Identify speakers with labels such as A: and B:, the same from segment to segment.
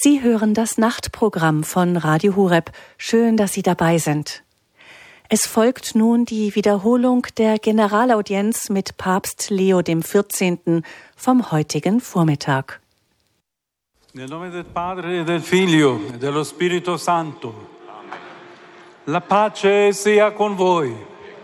A: Sie hören das Nachtprogramm von Radio Horeb. Schön, dass Sie dabei sind. Es folgt nun die Wiederholung der Generalaudienz mit Papst Leo XIV. Vom heutigen Vormittag.
B: Nel nome del Padre e del Figlio e dello Spirito Santo. La pace sia con voi.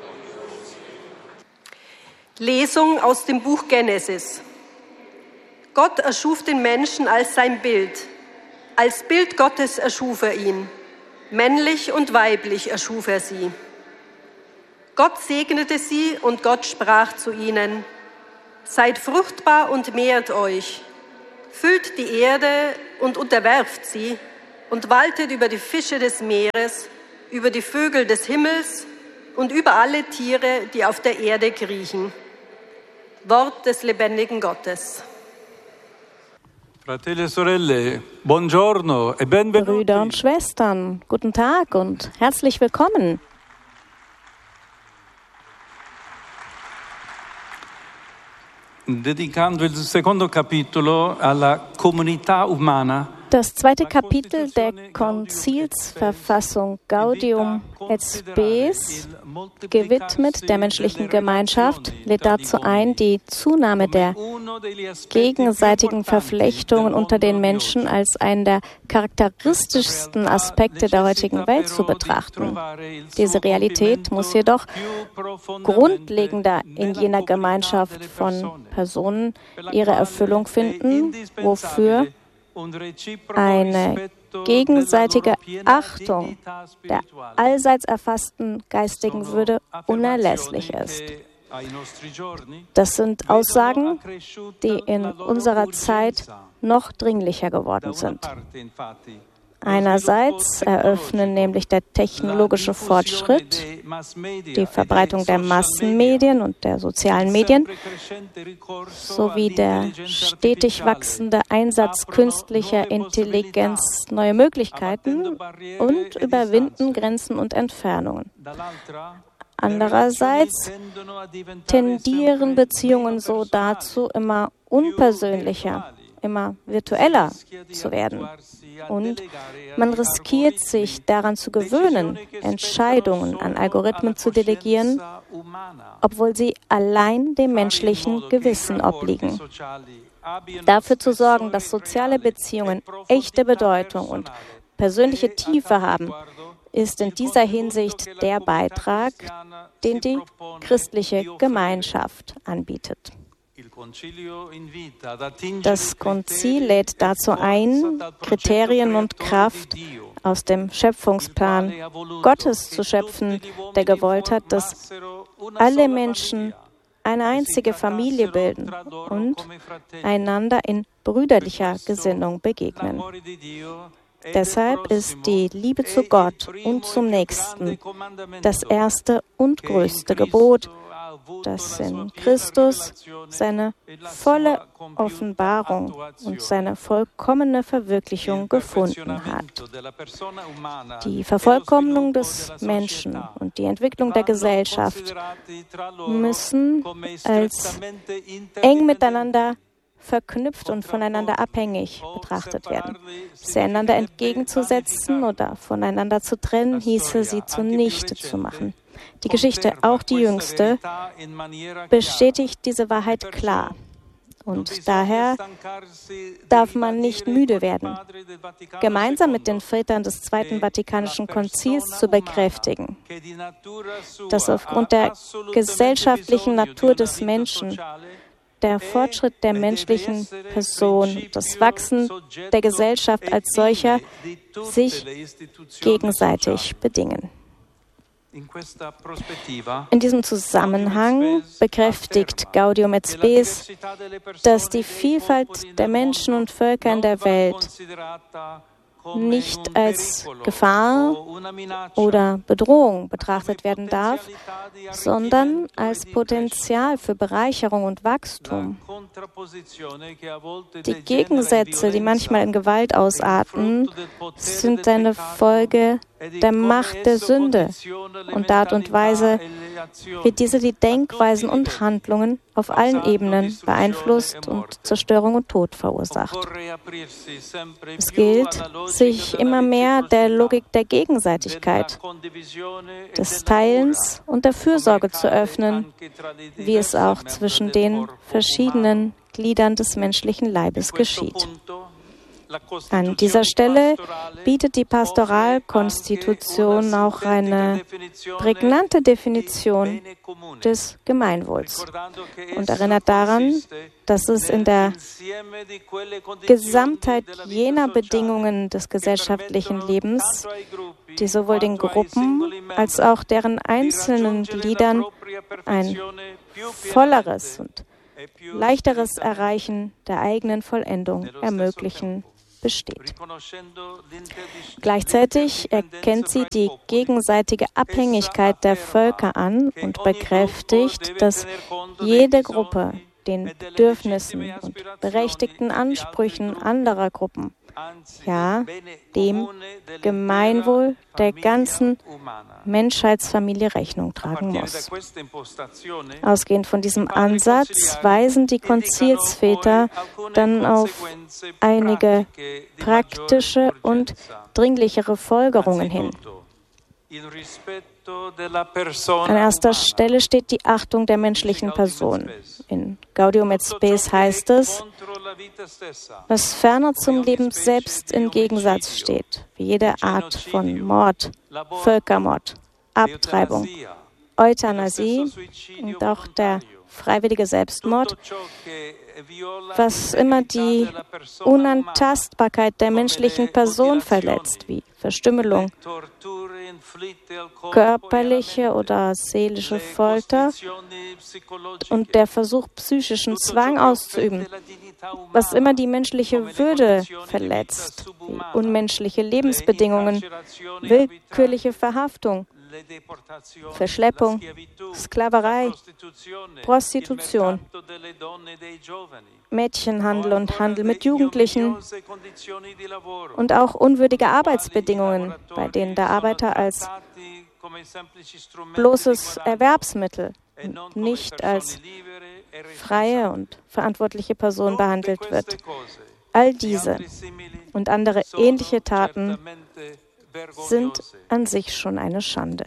C: Lesung aus dem Buch Genesis. Gott erschuf den Menschen als sein Bild. Als Bild Gottes erschuf er ihn. Männlich und weiblich erschuf er sie. Gott segnete sie und Gott sprach zu ihnen: Seid fruchtbar und mehrt euch. Füllt die Erde und unterwerft sie und waltet über die Fische des Meeres, über die Vögel des Himmels und über alle Tiere, die auf der Erde kriechen. Wort des lebendigen Gottes.
B: Fratelli e sorelle, buongiorno e benvenuti.
D: Brüder und Schwestern, guten Tag und herzlich willkommen.
B: Dedicando il secondo capitolo alla comunità umana.
D: Das zweite Kapitel der Konzilsverfassung Gaudium et Spes, gewidmet der menschlichen Gemeinschaft, lädt dazu ein, die Zunahme der gegenseitigen Verflechtungen unter den Menschen als einen der charakteristischsten Aspekte der heutigen Welt zu betrachten. Diese Realität muss jedoch grundlegender in jener Gemeinschaft von Personen ihre Erfüllung finden, wofür eine gegenseitige Achtung der allseits erfassten geistigen Würde unerlässlich ist. Das sind Aussagen, die in unserer Zeit noch dringlicher geworden sind. Einerseits eröffnen nämlich der technologische Fortschritt, die Verbreitung der Massenmedien und der sozialen Medien sowie der stetig wachsende Einsatz künstlicher Intelligenz neue Möglichkeiten und überwinden Grenzen und Entfernungen. Andererseits tendieren Beziehungen so dazu, immer unpersönlicher, immer virtueller zu werden. Und man riskiert sich daran zu gewöhnen, Entscheidungen an Algorithmen zu delegieren, obwohl sie allein dem menschlichen Gewissen obliegen. Dafür zu sorgen, dass soziale Beziehungen echte Bedeutung und persönliche Tiefe haben, ist in dieser Hinsicht der Beitrag, den die christliche Gemeinschaft anbietet. Das Konzil lädt dazu ein, Kriterien und Kraft aus dem Schöpfungsplan Gottes zu schöpfen, der gewollt hat, dass alle Menschen eine einzige Familie bilden und einander in brüderlicher Gesinnung begegnen. Deshalb ist die Liebe zu Gott und zum Nächsten das erste und größte Gebot, das in Christus seine volle Offenbarung und seine vollkommene Verwirklichung gefunden hat. Die Vervollkommnung des Menschen und die Entwicklung der Gesellschaft müssen als eng miteinander verknüpft und voneinander abhängig betrachtet werden. Sie einander entgegenzusetzen oder voneinander zu trennen, hieße sie zunichte zu machen. Die Geschichte, auch die jüngste, bestätigt diese Wahrheit klar. Und daher darf man nicht müde werden, gemeinsam mit den Vätern des Zweiten Vatikanischen Konzils zu bekräftigen, dass aufgrund der gesellschaftlichen Natur des Menschen der Fortschritt der menschlichen Person, das Wachsen der Gesellschaft als solcher sich gegenseitig bedingen. In diesem Zusammenhang bekräftigt Gaudium et Spes, dass die Vielfalt der Menschen und Völker in der Welt nicht als Gefahr oder Bedrohung betrachtet werden darf, sondern als Potenzial für Bereicherung und Wachstum. Die Gegensätze, die manchmal in Gewalt ausarten, sind eine Folge der Macht der Sünde und Art und Weise, wie diese die Denkweisen und Handlungen auf allen Ebenen beeinflusst und Zerstörung und Tod verursacht. Es gilt, sich immer mehr der Logik der Gegenseitigkeit, des Teilens und der Fürsorge zu öffnen, wie es auch zwischen den verschiedenen Gliedern des menschlichen Leibes geschieht. An dieser Stelle bietet die Pastoralkonstitution auch eine prägnante Definition des Gemeinwohls und erinnert daran, dass es in der Gesamtheit jener Bedingungen des gesellschaftlichen Lebens, die sowohl den Gruppen als auch deren einzelnen Gliedern ein volleres und leichteres Erreichen der eigenen Vollendung ermöglichen, besteht. Gleichzeitig erkennt sie die gegenseitige Abhängigkeit der Völker an und bekräftigt, dass jede Gruppe den Bedürfnissen und berechtigten Ansprüchen anderer Gruppen, ja, dem Gemeinwohl der ganzen Menschheitsfamilie Rechnung tragen muss. Ausgehend von diesem Ansatz weisen die Konzilsväter dann auf einige praktische und dringlichere Folgerungen hin. An erster Stelle steht die Achtung der menschlichen Person. In Gaudium et Spes heißt es, was ferner zum Leben selbst im Gegensatz steht, wie jede Art von Mord, Völkermord, Abtreibung, Euthanasie und auch der freiwillige Selbstmord, was immer die Unantastbarkeit der menschlichen Person verletzt, wie Verstümmelung, körperliche oder seelische Folter und der Versuch, psychischen Zwang auszuüben, was immer die menschliche Würde verletzt, wie unmenschliche Lebensbedingungen, willkürliche Verhaftung, Verschleppung, Sklaverei, Prostitution, Mädchenhandel und Handel mit Jugendlichen und auch unwürdige Arbeitsbedingungen, bei denen der Arbeiter als bloßes Erwerbsmittel und nicht als freie und verantwortliche Person behandelt wird. All diese und andere ähnliche Taten sind an sich schon eine Schande.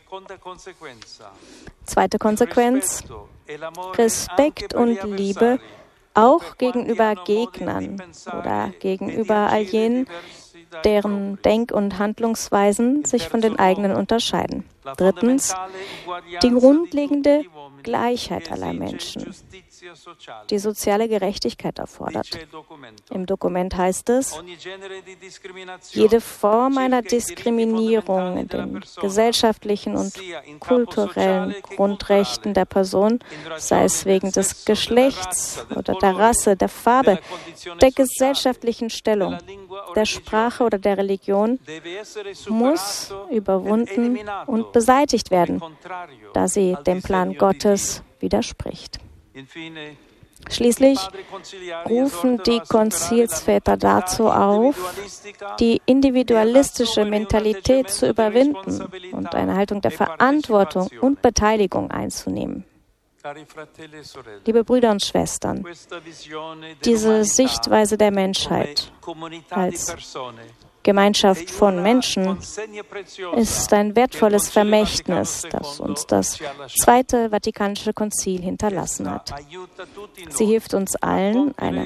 D: Zweite Konsequenz: Respekt und Liebe auch gegenüber Gegnern oder gegenüber all jenen, deren Denk- und Handlungsweisen sich von den eigenen unterscheiden. Drittens, die grundlegende Gleichheit aller Menschen, die soziale Gerechtigkeit erfordert. Im Dokument heißt es, jede Form einer Diskriminierung in den gesellschaftlichen und kulturellen Grundrechten der Person, sei es wegen des Geschlechts oder der Rasse, der Farbe, der gesellschaftlichen Stellung, der Sprache oder der Religion, muss überwunden und beseitigt werden, da sie dem Plan Gottes widerspricht. Schließlich rufen die Konzilsväter dazu auf, die individualistische Mentalität zu überwinden und eine Haltung der Verantwortung und Beteiligung einzunehmen. Liebe Brüder und Schwestern, diese Sichtweise der Menschheit als Gemeinschaft von Menschen ist ein wertvolles Vermächtnis, das uns das Zweite Vatikanische Konzil hinterlassen hat. Sie hilft uns allen, eine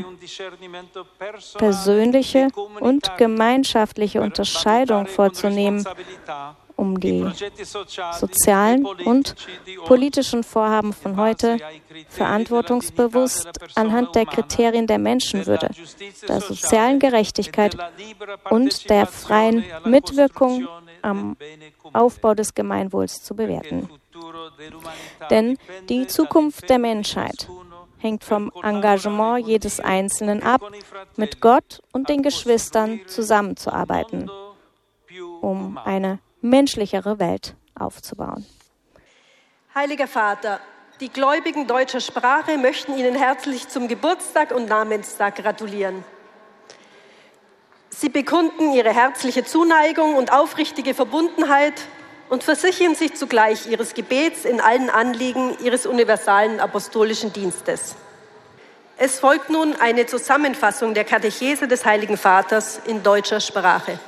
D: persönliche und gemeinschaftliche Unterscheidung vorzunehmen, um die sozialen und politischen Vorhaben von heute verantwortungsbewusst anhand der Kriterien der Menschenwürde, der sozialen Gerechtigkeit und der freien Mitwirkung am Aufbau des Gemeinwohls zu bewerten. Denn die Zukunft der Menschheit hängt vom Engagement jedes Einzelnen ab, mit Gott und den Geschwistern zusammenzuarbeiten, um eine menschlichere Welt aufzubauen.
C: Heiliger Vater, die Gläubigen deutscher Sprache möchten Ihnen herzlich zum Geburtstag und Namenstag gratulieren. Sie bekunden ihre herzliche Zuneigung und aufrichtige Verbundenheit und versichern sich zugleich ihres Gebets in allen Anliegen ihres universalen apostolischen Dienstes. Es folgt nun eine Zusammenfassung der Katechese des Heiligen Vaters in deutscher Sprache.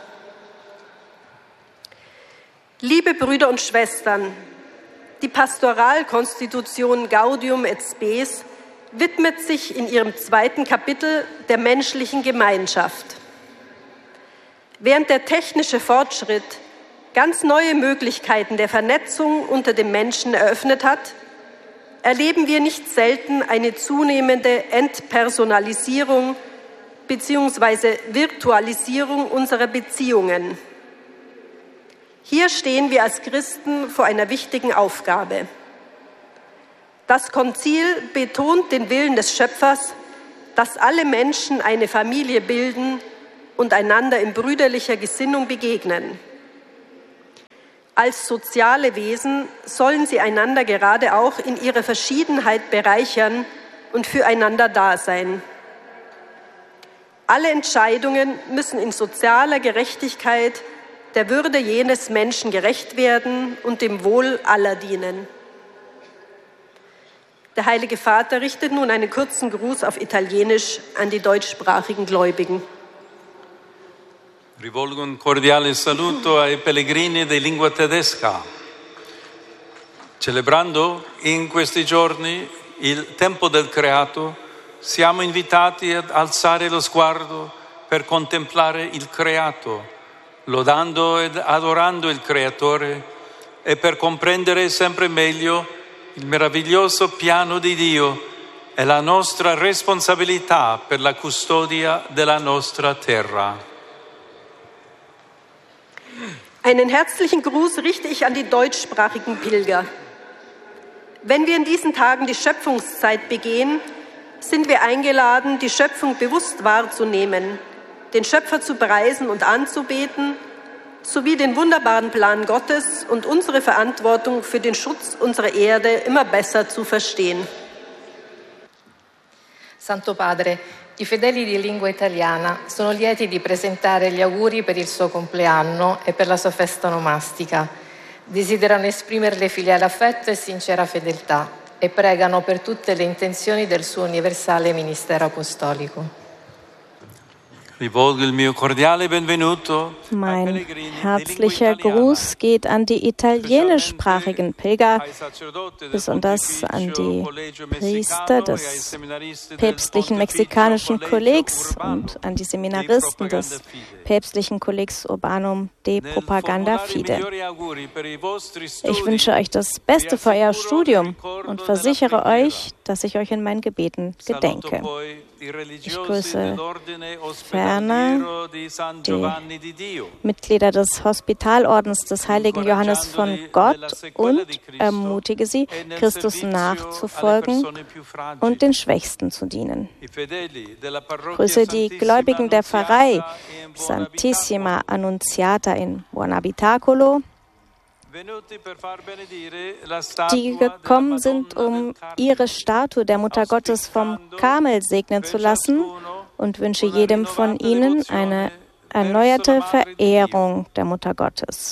C: Liebe Brüder und Schwestern, die Pastoralkonstitution Gaudium et Spes widmet sich in ihrem 2. Kapitel der menschlichen Gemeinschaft. Während der technische Fortschritt ganz neue Möglichkeiten der Vernetzung unter den Menschen eröffnet hat, erleben wir nicht selten eine zunehmende Entpersonalisierung bzw. Virtualisierung unserer Beziehungen. Hier stehen wir als Christen vor einer wichtigen Aufgabe. Das Konzil betont den Willen des Schöpfers, dass alle Menschen eine Familie bilden und einander in brüderlicher Gesinnung begegnen. Als soziale Wesen sollen sie einander gerade auch in ihrer Verschiedenheit bereichern und füreinander da sein. Alle Entscheidungen müssen in sozialer Gerechtigkeit der Würde jenes Menschen gerecht werden und dem Wohl aller dienen. Der Heilige Vater richtet nun einen kurzen Gruß auf Italienisch an die deutschsprachigen Gläubigen.
B: Rivolgo un cordiale saluto ai pellegrini di lingua tedesca. Celebrando in questi giorni il tempo del creato, siamo invitati ad alzare lo sguardo per contemplare il creato, lodando ed adorando il Creatore e per comprendere sempre meglio il meraviglioso piano di Dio e la nostra responsabilità per la custodia della nostra terra.
C: Einen herzlichen Gruß richte ich an die deutschsprachigen Pilger. Wenn wir in diesen Tagen die Schöpfungszeit begehen, sind wir eingeladen, die Schöpfung bewusst wahrzunehmen, den Schöpfer zu preisen und anzubeten, sowie den wunderbaren Plan Gottes und unsere Verantwortung für den Schutz unserer Erde immer besser zu verstehen.
E: Santo Padre, i fedeli di lingua italiana sono lieti di presentare gli auguri per il suo compleanno e per la sua festa onomastica. Desiderano esprimerle filiale affetto e sincera fedeltà e pregano per tutte le intenzioni del suo universale ministero apostolico.
D: Mein herzlicher Gruß geht an die italienischsprachigen Pilger, besonders an die Priester des päpstlichen mexikanischen Kollegs und an die Seminaristen des päpstlichen Kollegs Urbanum de Propaganda Fide. Ich wünsche euch das Beste für euer Studium und versichere euch, dass ich euch in meinen Gebeten gedenke. Ich grüße ferner die Mitglieder des Hospitalordens des heiligen Johannes von Gott und ermutige sie, Christus nachzufolgen und den Schwächsten zu dienen. Ich grüße die Gläubigen der Pfarrei Santissima Annunziata in Buonabitacolo, die gekommen sind, um ihre Statue der Mutter Gottes vom Karmel segnen zu lassen, und wünsche jedem von ihnen eine erneuerte Verehrung der Mutter Gottes.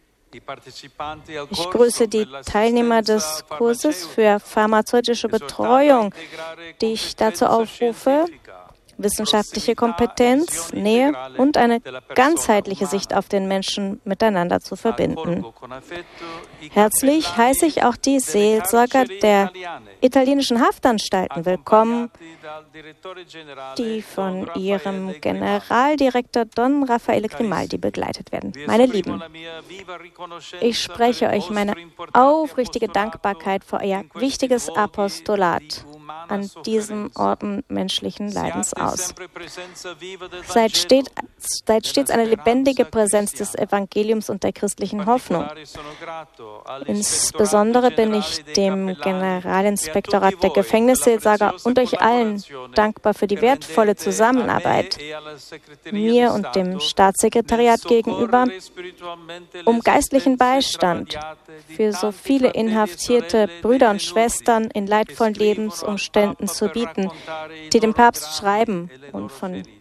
D: Ich grüße die Teilnehmer des Kurses für pharmazeutische Betreuung, die ich dazu aufrufe, wissenschaftliche Kompetenz, Nähe und eine ganzheitliche Sicht auf den Menschen miteinander zu verbinden. Herzlich heiße ich auch die Seelsorger der italienischen Haftanstalten willkommen, die von ihrem Generaldirektor Don Raffaele Grimaldi begleitet werden. Meine Lieben, ich spreche euch meine aufrichtige Dankbarkeit für euer wichtiges Apostolat an diesen Orten menschlichen Leidens aus. Seid stets eine lebendige Präsenz des Evangeliums und der christlichen Hoffnung. Insbesondere bin ich dem Generalinspektorat der Gefängnisseelsorger und euch allen dankbar für die wertvolle Zusammenarbeit, mir und dem Staatssekretariat gegenüber, um geistlichen Beistand für so viele inhaftierte Brüder und Schwestern in leidvollen Lebensumständen zu bieten, die dem Papst schreiben und von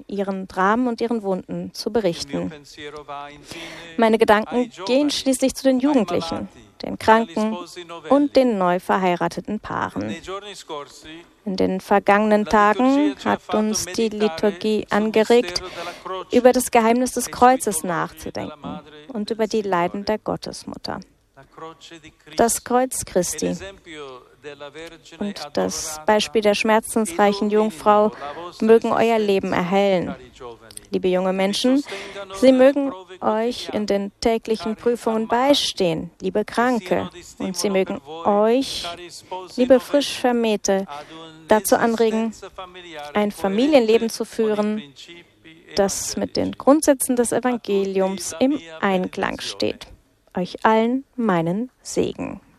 D: ihren Dramen und ihren Wunden zu berichten. Meine Gedanken gehen schließlich zu den Jugendlichen, den Kranken und den neu verheirateten Paaren. In den vergangenen Tagen hat uns die Liturgie angeregt, über das Geheimnis des Kreuzes nachzudenken und über die Leiden der Gottesmutter. Das Kreuz Christi und das Beispiel der schmerzensreichen Jungfrau mögen euer Leben erhellen. Liebe junge Menschen, sie mögen euch in den täglichen Prüfungen beistehen, liebe Kranke, und sie mögen euch, liebe frisch Vermählte, dazu anregen, ein Familienleben zu führen, das mit den Grundsätzen des Evangeliums im Einklang steht. Euch allen meinen Segen.